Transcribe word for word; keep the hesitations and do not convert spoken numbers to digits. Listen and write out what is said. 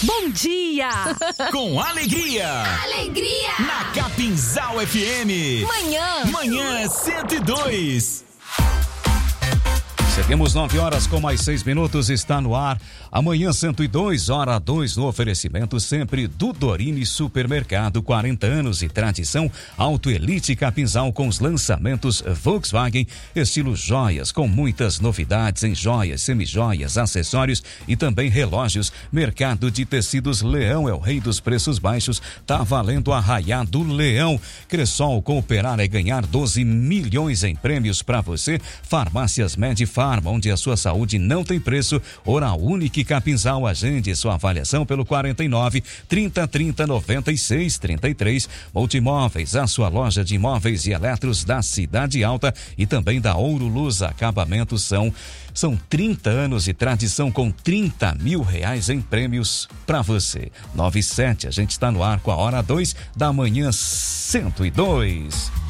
Bom dia! Com alegria! Alegria! Na Capinzal F M. Manhã! Manhã cento e dois. Seguimos nove horas com mais seis minutos, está no ar. Amanhã cento e dois, hora dois, no oferecimento sempre do Dorini Supermercado, quarenta anos de tradição, Auto Elite Capinzal com os lançamentos Volkswagen, estilo joias, com muitas novidades em joias, semijoias, acessórios e também relógios. Mercado de tecidos Leão é o rei dos preços baixos, tá valendo Arraiado Leão. Cressol, cooperar é ganhar doze milhões em prêmios para você. Farmácias Medifarma, onde a sua saúde não tem preço. Oral Unique Capinzal, agende sua avaliação pelo quarenta e nove, trinta, trinta, noventa e seis, trinta e três. Multimóveis, a sua loja de imóveis e eletros da Cidade Alta e também da Ouro Luz Acabamentos. São, são trinta anos de tradição com trinta mil reais em prêmios para você. nove e sete, a gente está no ar com a hora dois da manhã cento e dois.